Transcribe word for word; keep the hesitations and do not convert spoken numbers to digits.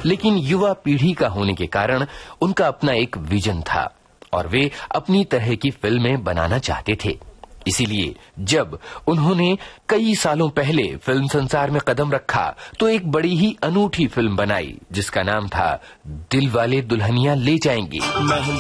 लेकिन युवा पीढ़ी का होने के कारण उनका अपना एक विजन था और वे अपनी तरह की फिल्में बनाना चाहते थे। इसीलिए जब उन्होंने कई सालों पहले फिल्म संसार में कदम रखा तो एक बड़ी ही अनूठी फिल्म बनाई जिसका नाम था दिलवाले दुल्हनिया ले जाएंगे।